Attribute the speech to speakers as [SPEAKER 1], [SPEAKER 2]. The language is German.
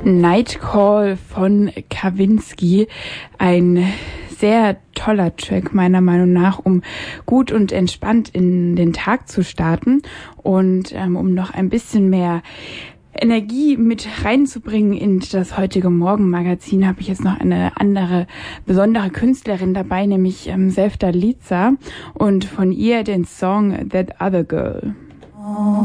[SPEAKER 1] Night Call von Kavinsky, ein sehr toller Track meiner Meinung nach, um gut und entspannt in den Tag zu starten und um noch ein bisschen mehr Energie mit reinzubringen in das heutige Morgenmagazin, habe ich jetzt noch eine andere besondere Künstlerin dabei, nämlich Sevda Liza, und von ihr den Song That Other Girl.